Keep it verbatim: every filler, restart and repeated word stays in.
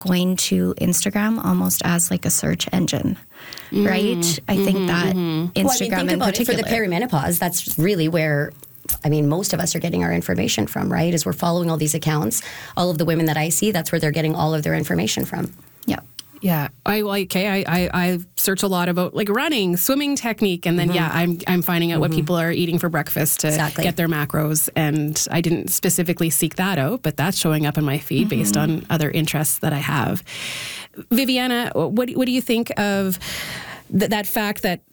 going to Instagram almost as like a search engine, mm-hmm. right? I mm-hmm, think that mm-hmm. Instagram well, I mean, think in about particular. It, for the perimenopause, that's really where, I mean, most of us are getting our information from, right? As we're following all these accounts, all of the women that I see, that's where they're getting all of their information from. Yeah. Yeah, I like. Okay, I, I I search a lot about like running, swimming technique, and then mm-hmm. yeah, I'm I'm finding out mm-hmm. what people are eating for breakfast to exactly. get their macros. And I didn't specifically seek that out, but that's showing up in my feed mm-hmm. based on other interests that I have. Viviana, what what do you think of th- that fact that